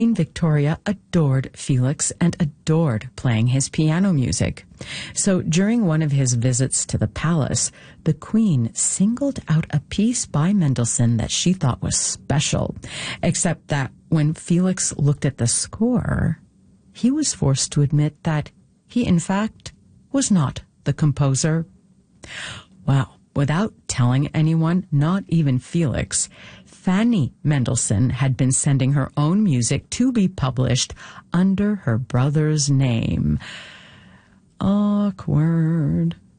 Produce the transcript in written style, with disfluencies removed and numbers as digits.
Queen Victoria adored Felix and adored playing his piano music. So during one of his visits to the palace, the Queen singled out a piece by Mendelssohn that she thought was special, except that when Felix looked at the score, he was forced to admit that he, in fact, was not the composer. Well, without telling anyone, not even Felix, Fanny Mendelssohn had been sending her own music to be published under her brother's name. Awkward.